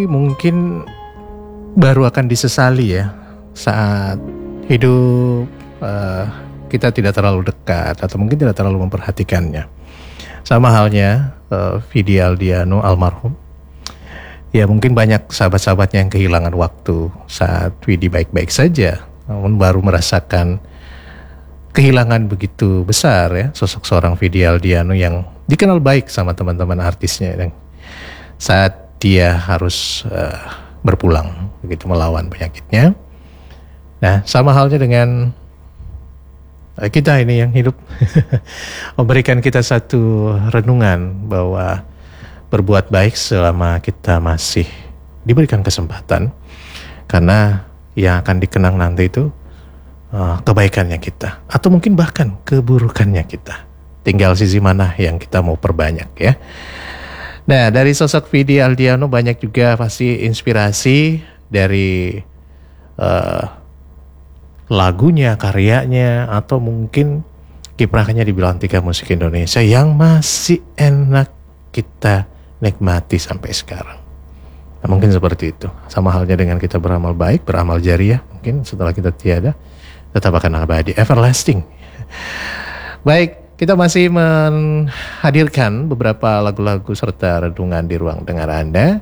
Mungkin baru akan disesali ya saat hidup kita tidak terlalu dekat atau mungkin tidak terlalu memperhatikannya. Sama halnya Vidi Aldiano almarhum. Ya mungkin banyak sahabat-sahabatnya yang kehilangan waktu saat Vidi baik-baik saja, namun baru merasakan kehilangan begitu besar ya sosok seorang Vidi Aldiano yang dikenal baik sama teman-teman artisnya. Dan saat dia harus berpulang begitu melawan penyakitnya. Nah, sama halnya dengan kita ini yang hidup memberikan kita satu renungan bahwa berbuat baik selama kita masih diberikan kesempatan, karena yang akan dikenang nanti itu kebaikannya kita atau mungkin bahkan keburukannya kita. Tinggal sisi mana yang kita mau perbanyak ya. Nah, dari sosok Vidi Aldiano banyak juga pasti inspirasi dari lagunya, karyanya, atau mungkin kiprahnya di belantika musik Indonesia yang masih enak kita nikmati sampai sekarang. Nah, mungkin seperti itu. Sama halnya dengan kita beramal baik, beramal jariah, mungkin setelah kita tiada tetap akan abadi, everlasting. Baik. Kita masih menghadirkan beberapa lagu-lagu serta renungan di ruang dengar Anda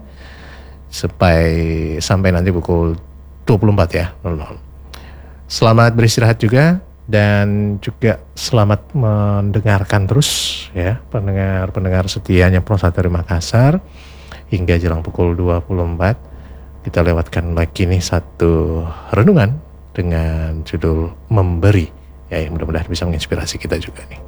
sampai nanti pukul 24 ya. 00. Selamat beristirahat juga dan juga selamat mendengarkan terus ya pendengar setianya Pro 1 dari Makassar hingga jelang pukul 24. Kita lewatkan lagi nih satu renungan dengan judul Memberi. Ya, mudah-mudahan bisa menginspirasi kita juga nih.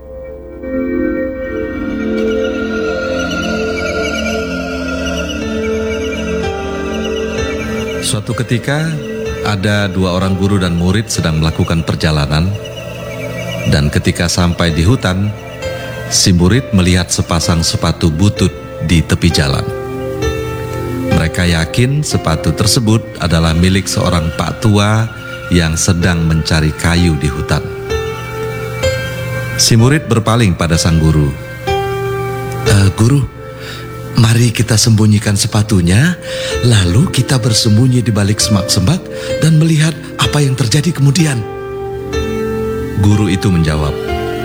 Suatu ketika ada dua orang guru dan murid sedang melakukan perjalanan, dan ketika sampai di hutan, si murid melihat sepasang sepatu butut di tepi jalan. Mereka yakin sepatu tersebut adalah milik seorang pak tua yang sedang mencari kayu di hutan. Si murid berpaling pada sang guru. Guru, mari kita sembunyikan sepatunya, lalu kita bersembunyi di balik semak-semak dan melihat apa yang terjadi kemudian. Guru itu menjawab,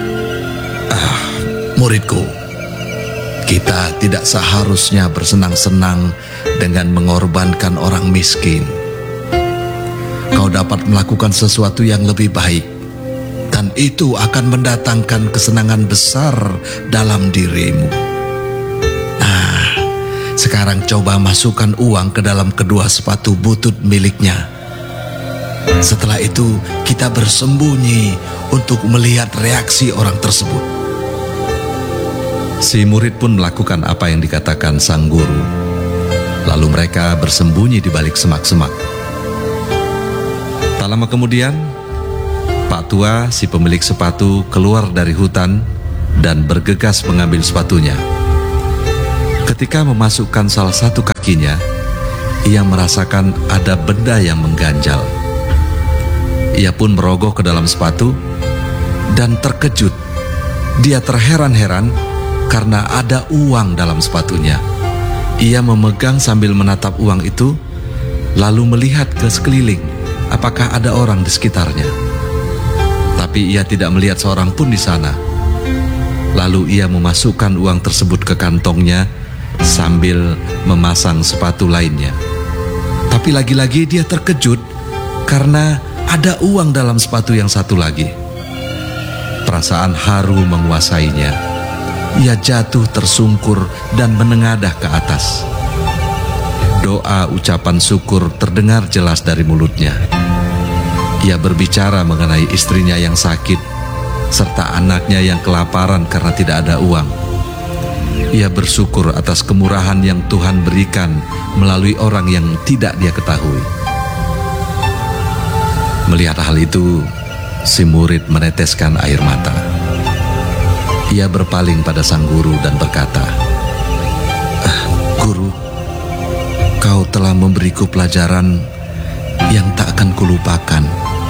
muridku, kita tidak seharusnya bersenang-senang dengan mengorbankan orang miskin. Kau dapat melakukan sesuatu yang lebih baik, dan itu akan mendatangkan kesenangan besar dalam dirimu. Nah, sekarang coba masukkan uang ke dalam kedua sepatu butut miliknya. Setelah itu kita bersembunyi untuk melihat reaksi orang tersebut. Si murid pun melakukan apa yang dikatakan sang guru. Lalu mereka bersembunyi di balik semak-semak. Tak lama kemudian, Pak tua, si pemilik sepatu, keluar dari hutan dan bergegas mengambil sepatunya. Ketika memasukkan salah satu kakinya, ia merasakan ada benda yang mengganjal. Ia pun merogoh ke dalam sepatu dan terkejut. Dia terheran-heran karena ada uang dalam sepatunya. Ia memegang sambil menatap uang itu, lalu melihat ke sekeliling apakah ada orang di sekitarnya. Tapi ia tidak melihat seorang pun di sana. Lalu ia memasukkan uang tersebut ke kantongnya sambil memasang sepatu lainnya. Tapi lagi-lagi dia terkejut karena ada uang dalam sepatu yang satu lagi. Perasaan haru menguasainya. Ia jatuh tersungkur dan menengadah ke atas. Doa ucapan syukur terdengar jelas dari mulutnya. Ia berbicara mengenai istrinya yang sakit, serta anaknya yang kelaparan karena tidak ada uang. Ia bersyukur atas kemurahan yang Tuhan berikan melalui orang yang tidak dia ketahui. Melihat hal itu, si murid meneteskan air mata. Ia berpaling pada sang guru dan berkata, Guru, kau telah memberiku pelajaran yang tak akan kulupakan.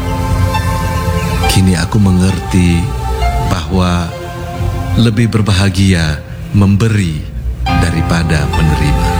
Kini aku mengerti bahwa lebih berbahagia memberi daripada menerima.